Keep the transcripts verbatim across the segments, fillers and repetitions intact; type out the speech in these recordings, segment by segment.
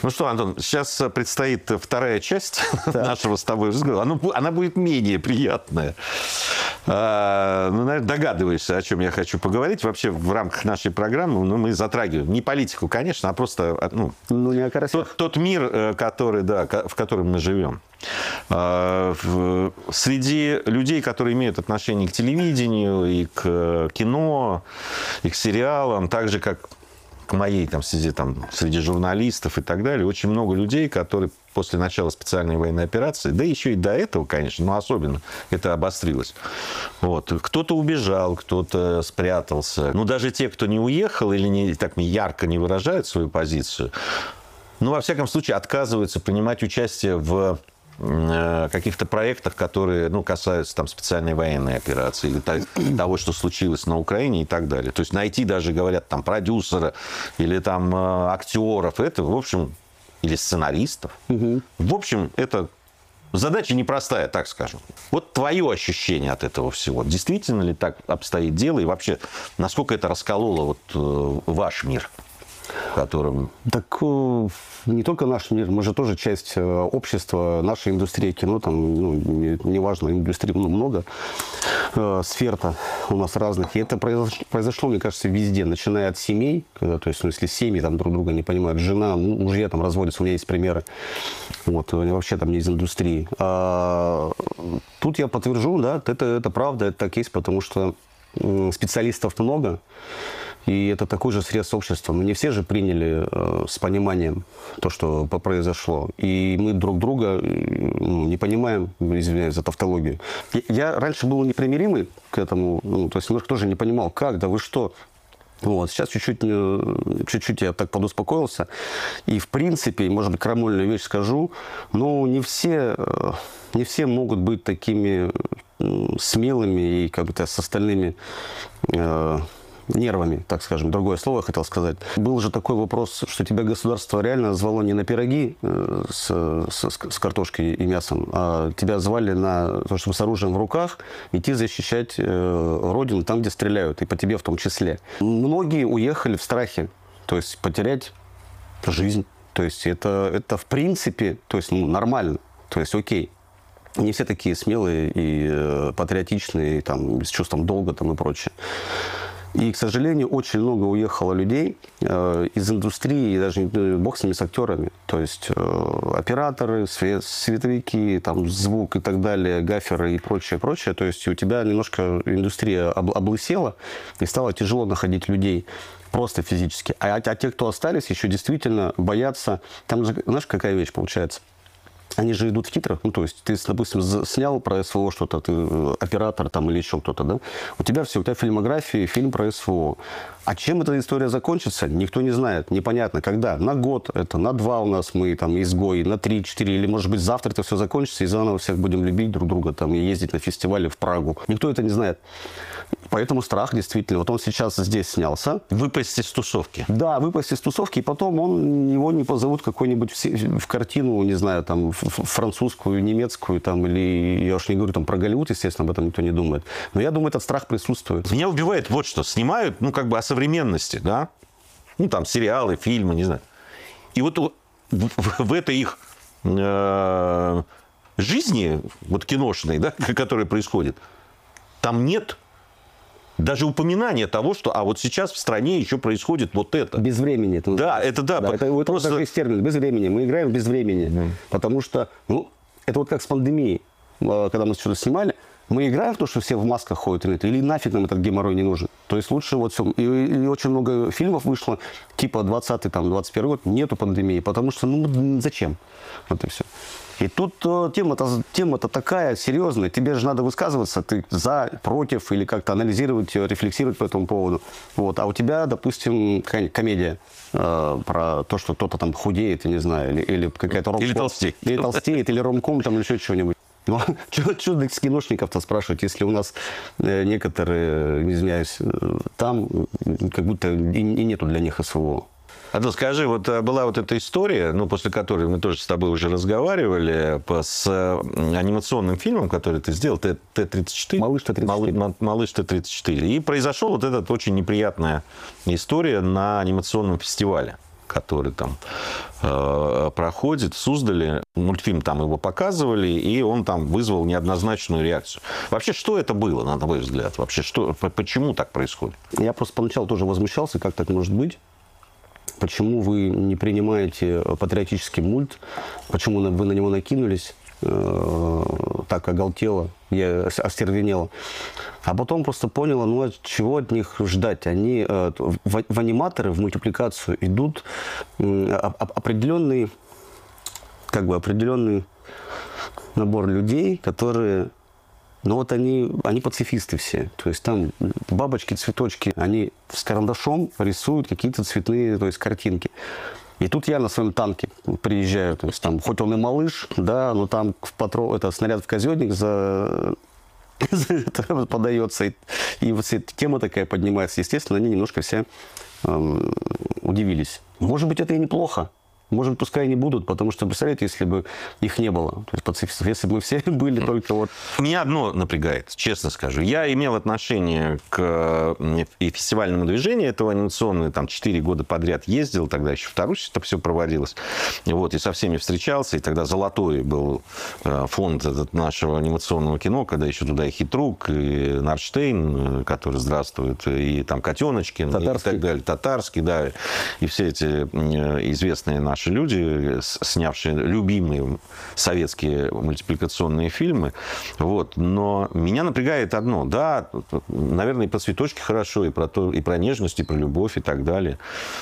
Ну что, Антон, сейчас предстоит вторая часть нашего с тобой разговора. Она, она будет менее приятная. А, ну, наверное, догадываешься, о чем я хочу поговорить. Вообще в рамках нашей программы ну, мы затрагиваем не политику, конечно, а просто ну, ну, не тот, тот мир, который, да, в котором мы живем. Среди людей, которые имеют отношение к телевидению, и к кино, и к сериалам, так же, как к моей там, среди, там, среди журналистов и так далее, очень много людей, которые после начала специальной военной операции, да еще и до этого, конечно, но особенно это обострилось. Вот. Кто-то убежал, кто-то спрятался. Ну, даже те, кто не уехал или не, так ярко не выражает свою позицию, ну, во всяком случае, отказываются принимать участие в каких-то проектах, которые ну, касаются там, специальной военной операции, или того, что случилось на Украине и так далее. То есть найти даже, говорят, там, продюсера или там, актеров, это, в общем, или сценаристов. Угу. В общем, это задача непростая, так скажем. Вот твое ощущение от этого всего. Действительно ли так обстоит дело? И вообще, насколько это раскололо вот, ваш мир? Которым... Так не только наш мир, мы же тоже часть общества, нашей индустрии кино, там, ну, неважно, индустрии ну, много, э, сфер-то у нас разных. И это произошло, произошло, мне кажется, везде, начиная от семей, когда, то есть, ну, если семьи там друг друга не понимают, жена, ну, мужья там разводятся, у меня есть примеры, вот, вообще там не из индустрии. А, тут я подтвержу, да, это, это правда, это так есть, потому что специалистов много, и это такой же срез общества. Мы не все же приняли э, с пониманием то, что произошло. И мы друг друга ну, не понимаем, извиняюсь за тавтологию. Я, я раньше был непримиримый к этому, ну, то есть немножко тоже не понимал, как, да вы что? Вот. Сейчас чуть-чуть, чуть-чуть я так подуспокоился. И, в принципе, может быть, крамольную вещь скажу, но не все, не все могут быть такими смелыми и как-то с остальными... Э, нервами, так скажем. Другое слово я хотел сказать. Был же такой вопрос, что тебя государство реально звало не на пироги с, с, с картошкой и мясом, а тебя звали на то, чтобы с оружием в руках идти защищать родину там, где стреляют, и по тебе в том числе. Многие уехали в страхе, то есть потерять жизнь. То есть это, это в принципе, то есть, ну, нормально, то есть окей. Не все такие смелые и патриотичные, и, там, с чувством долга там, и прочее. И, к сожалению, очень много уехало людей э, из индустрии, и даже бог с ними, с актерами. То есть э, операторы, свет, световики, там, звук и так далее, гаферы и прочее, прочее. То есть у тебя немножко индустрия об, облысела, и стало тяжело находить людей просто физически. А, а те, кто остались, еще действительно боятся. Там же, знаешь, какая вещь получается? Они же идут в титрах, ну, то есть ты, допустим, снял про СВО что-то, ты оператор там или еще кто-то, да? У тебя все, у тебя фильмография, фильм про СВО. А чем эта история закончится, никто не знает, непонятно, когда. На год это, на два у нас мы там изгои, на три-четыре, или, может быть, завтра это все закончится, и заново всех будем любить друг друга, там, и ездить на фестивали в Прагу. Никто это не знает. Поэтому страх, действительно. Вот он сейчас здесь снялся. Выпасть из тусовки. Да, выпасть из тусовки, и потом он, его не позовут какой-нибудь в, в картину, не знаю, там, французскую, немецкую, там, или, я уж не говорю там про Голливуд, естественно, об этом никто не думает. Но я думаю, этот страх присутствует. Меня убивает вот что. Снимают, ну, как бы о современности, да? Ну, там, сериалы, фильмы, не знаю. И вот в, в, в этой их э, жизни, вот киношной, да, которая происходит, там нет даже упоминания того, что а вот сейчас в стране еще происходит вот это. Без времени. Это, да, это да. да это, это просто... такой термин, без времени. Мы играем без времени. Mm. Потому что, ну, это вот как с пандемией. Когда мы что-то снимали, мы играем в то, что все в масках ходят, или нафиг нам этот геморрой не нужен. То есть лучше вот все. И, и очень много фильмов вышло, типа двадцатый, там, двадцать первый год, нету пандемии, потому что, ну, зачем? Вот и все. И тут тема-то, тема-то такая серьезная, тебе же надо высказываться, ты за, против, или как-то анализировать, рефлексировать по этому поводу. Вот. А у тебя, допустим, какая-нибудь комедия э, про то, что кто-то там худеет, я не знаю, или, или какая-то ромком. Или толстеет. Или толстеет, или ромком, там, или еще что-нибудь. Ну, что с киношников-то спрашивать, если у нас э, некоторые, не извиняюсь, э, там как будто и, и нету для них СВО. Антон, скажи, вот была вот эта история, ну, после которой мы тоже с тобой уже разговаривали, по, с анимационным фильмом, который ты сделал, Т тридцать четыре. Малыш Т тридцать четыре. Мал, Малыш Т тридцать четыре. И произошла вот эта очень неприятная история на анимационном фестивале, который там э, проходит, в Суздале. Мультфильм там его показывали, и он там вызвал неоднозначную реакцию. Вообще, что это было, на твой взгляд? Вообще, что, почему так происходит? Я просто поначалу тоже возмущался, как так может быть. Почему вы не принимаете патриотический мульт? Почему вы на него накинулись? Так оголтело, я остервенела. А потом просто поняла, ну, чего от них ждать. Они в, в аниматоры, в мультипликацию идут определенный, как бы определенный набор людей, которые, ну, вот они, они пацифисты все. То есть там бабочки, цветочки, они с карандашом рисуют какие-то цветные, то есть картинки. И тут я на своем танке приезжаю, то есть там, хоть он и малыш, да, но там в патрон, это снаряд в казенник за, за подается, и, и вот эта тема такая поднимается. Естественно, они немножко все эм, удивились. Может быть, это и неплохо. Может, пускай не будут, потому что, представляете, если бы их не было, то есть пацифистов, если бы мы все были только вот... Меня одно напрягает, честно скажу. Я имел отношение к и фестивальному движению этого анимационного, там, четыре года подряд ездил, тогда еще в Тарусе это все проводилось, вот, и со всеми встречался, и тогда золотой был фонд этот нашего анимационного кино, когда еще туда и Хитрук, и Нарштейн, который здравствует, и там Котеночкин, и так далее, Татарский, да, и все эти известные наши люди, снявшие любимые советские мультипликационные фильмы. Вот. Но меня напрягает одно. Да, наверное, и про цветочки хорошо, и про, то, и про нежность, и про любовь, и так далее.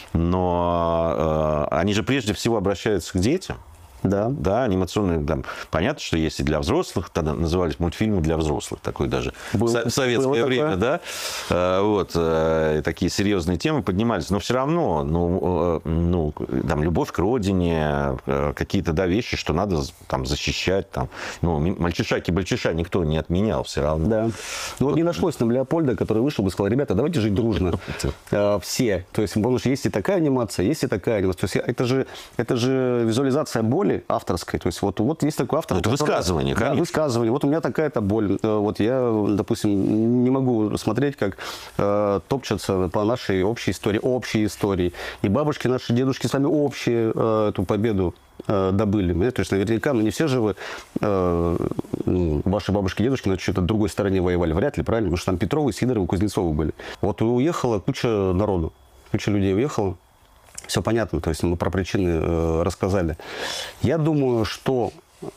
Но э, они же прежде всего обращаются к детям. Да. Да, анимационные, там, понятно, что есть и для взрослых, тогда назывались мультфильмы для взрослых, такой даже Был, в советское время, такое. Да, вот, такие серьезные темы поднимались, но все равно, ну, ну, там, любовь к родине, какие-то, да, вещи, что надо там защищать, там, ну, мальчишаки-бальчиша никто не отменял все равно. Да, ну, вот не нашлось нам Леопольда, который вышел и сказал, ребята, давайте жить дружно, все, то есть, потому что есть и такая анимация, есть и такая анимация, то есть, это же, это же визуализация боли, авторской. То есть вот, вот есть такой автор. Это который, высказывание, да, конечно. Высказывание. Вот у меня такая-то боль. Вот я, допустим, не могу смотреть, как э, топчатся по нашей общей истории, общей истории. И бабушки наши, дедушки с вами общие э, эту победу э, добыли. Понимаете? То есть наверняка, ну не все же вы, э, ваши бабушки, дедушки на чьей-то другой стороне воевали. Вряд ли, правильно? Потому что там Петровы, Сидоровы, Кузнецовы были. Вот уехала куча народу. Куча людей уехала. Все понятно, то есть мы про причины э, рассказали. Я думаю, что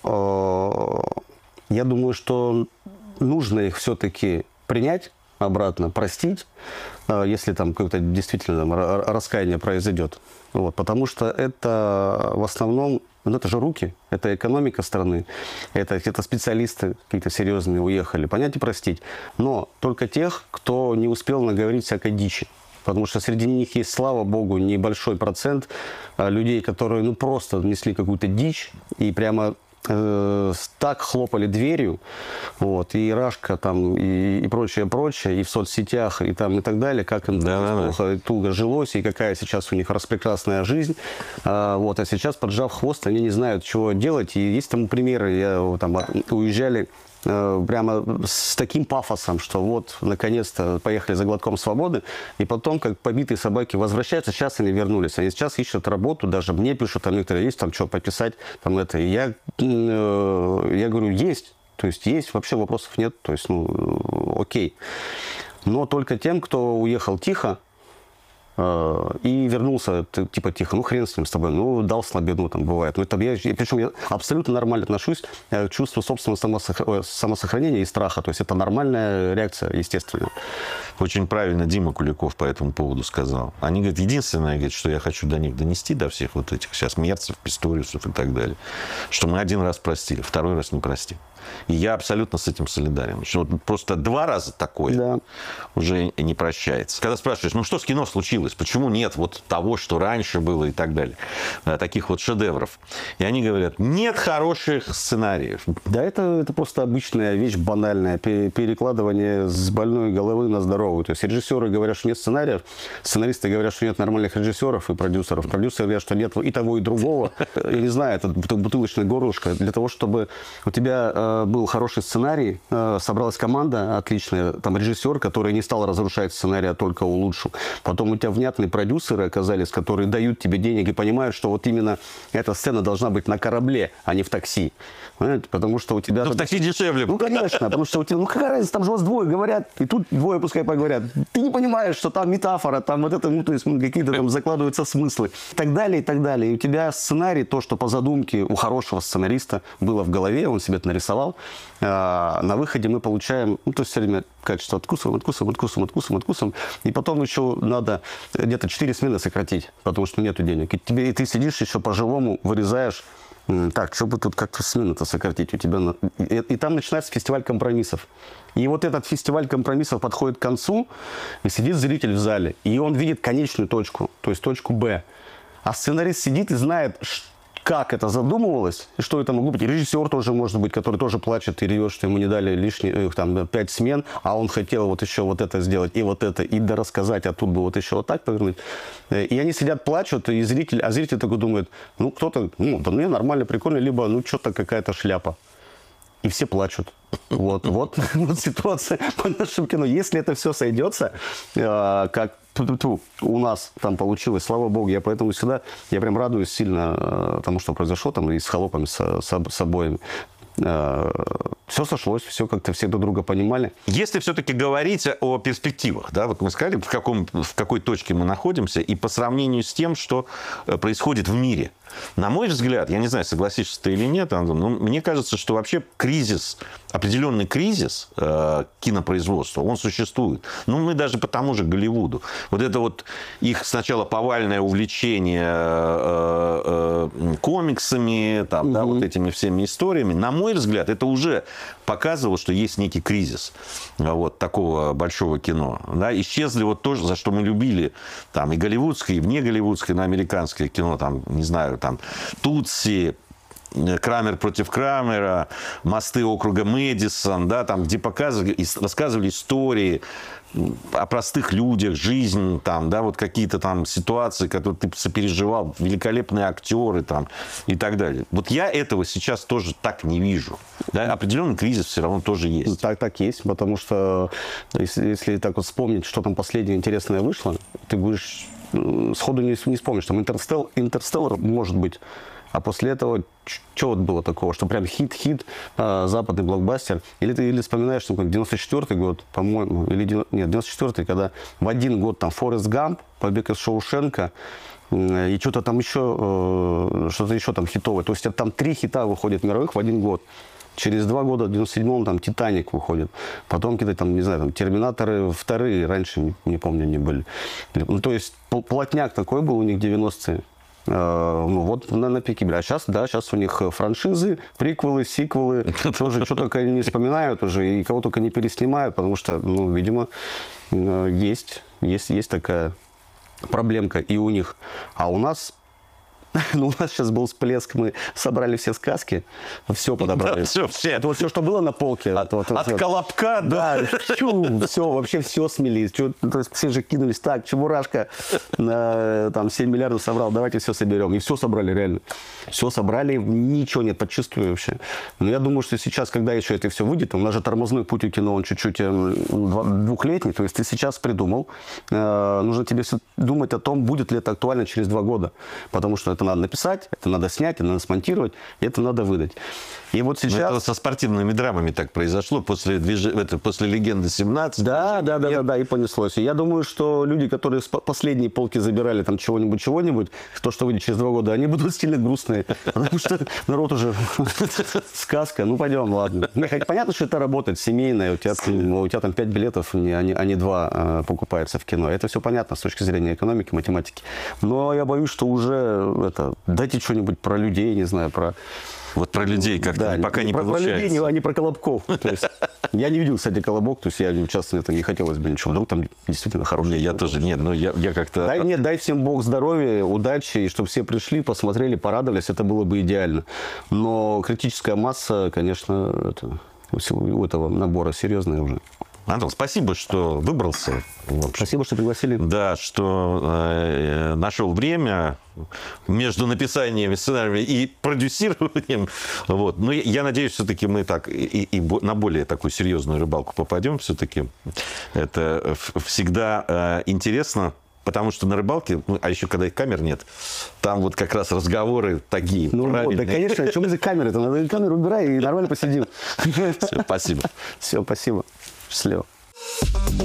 э, я думаю, что нужно их все-таки принять обратно, простить, э, если там какое-то действительно там, раскаяние произойдет. Вот, потому что это в основном, ну, это же руки, это экономика страны, это, это специалисты какие-то серьезные уехали. Понять и простить. Но только тех, кто не успел наговорить всякой дичи. Потому что среди них есть, слава богу, небольшой процент людей, которые ну, просто несли какую-то дичь и прямо э, так хлопали дверью, вот, и Рашка там, и, и прочее, прочее, и в соцсетях, и там, и так далее, как им да, плохо да. и туго жилось, и какая сейчас у них распрекрасная жизнь. А, вот, а сейчас, поджав хвост, они не знают, чего делать. И есть тому примеры, я, там, уезжали прямо с таким пафосом, что вот, наконец-то поехали за глотком свободы, и потом, как побитые собаки, возвращаются, сейчас они вернулись. Они сейчас ищут работу, даже мне пишут, там некоторые есть, там что пописать, там это. И я, я говорю, есть, то есть есть, вообще вопросов нет, то есть, ну, окей. Но только тем, кто уехал тихо, и вернулся, типа, тихо, ну, хрен с ним, с тобой, ну, дал слабину, там, бывает. Ну, это я, причем я абсолютно нормально отношусь к чувству собственного самосохранения и страха. То есть это нормальная реакция, естественно. Очень правильно Дима Куликов по этому поводу сказал. Они говорят, единственное, говорит, что я хочу до них донести, до всех вот этих сейчас мерцев, писториусов и так далее, что мы один раз простили, второй раз не простим. И я абсолютно с этим солидарен. Что вот просто два раза такое да. уже не прощается. Когда спрашиваешь, ну что с кино случилось? Почему нет вот того, что раньше было и так далее? Таких вот шедевров. И они говорят, нет хороших сценариев. Да, это, это просто обычная вещь, банальная. Перекладывание с больной головы на здоровую. То есть режиссеры говорят, что нет сценариев, сценаристы говорят, что нет нормальных режиссеров и продюсеров. Продюсеры говорят, что нет и того, и другого. Я не знаю, это бутылочное горлышко. Для того, чтобы у тебя э, был хороший сценарий, э, собралась команда отличная, там режиссер, который не стал разрушать сценарий, а только улучшил. Потом у тебя внятные продюсеры оказались, которые дают тебе денег и понимают, что вот именно эта сцена должна быть на корабле, а не в такси. Понимаете? Потому что у тебя... Ну, в такси дешевле. Ну, конечно, потому что у тебя, ну, какая разница, там же у вас двое говорят, и тут двое пускай поговорят. Ты не понимаешь, что там метафора, там вот это, ну, то есть ну, какие-то там закладываются смыслы. И так далее, и так далее. И у тебя сценарий, то, что по задумке у хорошего сценариста было в голове, он себе это нарисовал, а на выходе мы получаем, ну, то есть все время качество откусываем, откусываем, откусываем, откусываем, откусываем. И потом еще надо где-то четыре смены сократить, потому что нету денег. И, тебе, и ты сидишь еще по-живому, вырезаешь. Так, чтобы тут как-то смену-то сократить у тебя. На... И, и там начинается фестиваль компромиссов. И вот этот фестиваль компромиссов подходит к концу, и сидит зритель в зале, и он видит конечную точку, то есть точку Б. А сценарист сидит и знает, как это задумывалось, и что это могло быть. И режиссер тоже может быть, который тоже плачет и ревет, что ему не дали лишние там, пять смен, а он хотел вот еще вот это сделать, и вот это, и дорассказать, а тут бы вот еще вот так повернуть. И они сидят, плачут, и зритель, а зритель такой думает, ну, кто-то, ну, да мне нормально, прикольно, либо, ну, что-то какая-то шляпа. И все плачут. Вот, вот, вот ситуация по нашему кино. Если это все сойдется, э, как ту-ту-ту, у нас там получилось, слава богу, я поэтому всегда, я прям радуюсь сильно э, тому, что произошло там и с «Холопами», с, с, с обоими. Э, все сошлось, все как-то все друг друга понимали. Если все-таки говорить о перспективах, да, вот мы сказали, в, каком, в какой точке мы находимся, и по сравнению с тем, что происходит в мире. На мой взгляд, я не знаю, согласишься ты или нет, Антон, но мне кажется, что вообще кризис, определенный кризис э, кинопроизводства, он существует. Ну, мы даже по тому же Голливуду. Вот это вот их сначала повальное увлечение э, э, комиксами, там, mm-hmm. да, вот этими всеми историями, на мой взгляд, это уже показывало, что есть некий кризис вот такого большого кино. Да? Исчезли вот то, за что мы любили там, и голливудское, и вне голливудское, но американское кино, там, не знаю, там, Тутси, Крамер против Крамера, «Мосты округа Мэдисон», да, там, где показывали, рассказывали истории о простых людях, жизнь, там, да, вот какие-то там ситуации, которые ты сопереживал, великолепные актеры там, и так далее. Вот я этого сейчас тоже так не вижу. Да? Определенный кризис все равно тоже есть. Так, так есть, потому что если, если так вот вспомнить, что там последнее интересное вышло, ты будешь сходу не, не вспомнишь. Там Интерстелл, Интерстеллар, может быть. А после этого, что вот было такого, что прям хит-хит, э, западный блокбастер. Или ты или вспоминаешь, что девяносто четвёртый год, по-моему, или нет, девяносто четвёртый, когда в один год там Форест Гамп, Побег из Шоушенка, э, и что-то там еще, э, что-то еще там хитовое. То есть это там три хита выходят мировых в один год. Через два года, в девяносто седьмом, там «Титаник» выходит. Потом какие-то там, не знаю, там «Терминаторы» вторые, раньше, не, не помню, не были. Ну, то есть плотняк такой был у них девяностые. Ну, вот на, на пике. А сейчас, да, сейчас у них франшизы, приквелы, сиквелы. Тоже что только не вспоминают уже и кого только не переснимают, потому что, ну, видимо, есть, есть, есть такая проблемка и у них. А у нас... Ну, у нас сейчас был всплеск, мы собрали все сказки, все подобрали. Да, все, все. Это вот все, что было на полке. От, вот, от вот, Колобка, да. Да, чу, все, вообще все смелись. Чу, то есть все же кинулись, так, Чебурашка на, там семь миллиардов собрал, давайте все соберем. И все собрали, реально. Все собрали, ничего нет, подчистую вообще. Но я думаю, что сейчас, когда еще это все выйдет, у нас же тормозной путь у кино, он чуть-чуть двухлетний, то есть ты сейчас придумал, э, нужно тебе думать о том, будет ли это актуально через два года. Потому что это надо написать, это надо снять, это надо смонтировать, это надо выдать. И вот сейчас... Но это со спортивными драмами так произошло после, движ... это, после «Легенды семнадцать». Да, да, да, да, да, и понеслось. И я думаю, что люди, которые с последней полки забирали там чего-нибудь, чего-нибудь, то, что выйдет через два года, они будут сильно грустные, потому что народ уже сказка. Ну, пойдем, ладно. Понятно, что это работает, семейное, у тебя, у тебя там пять билетов, а не, а не два покупается в кино. Это все понятно с точки зрения экономики, математики. Но я боюсь, что уже это, дайте что-нибудь про людей, не знаю, про... Вот про людей как-то да, пока не про, получается. Про людей, а не про колобков. То есть, я не видел, кстати, колобок, то есть я часто это не хотелось бы ничего. Вдруг там действительно хороший. Я тоже нет, но я, я как-то... Дай, нет, дай всем Бог здоровья, удачи, и чтобы все пришли, посмотрели, порадовались, это было бы идеально. Но критическая масса, конечно, это, у этого набора серьезная уже. Антон, спасибо, что выбрался. Спасибо, что пригласили. Да, что э, нашел время между написанием сценария и продюсированием. Вот. Но я, я надеюсь, все-таки мы так и, и на более такую серьезную рыбалку попадем. Все-таки это всегда э, интересно. Потому что на рыбалке, ну, а еще когда и камер нет, там вот как раз разговоры такие. Ну вот, правильные. да, конечно, о чем за камеры-то? Надо камеру убирай и нормально посидим. Все, спасибо. Все, спасибо. Счастливо.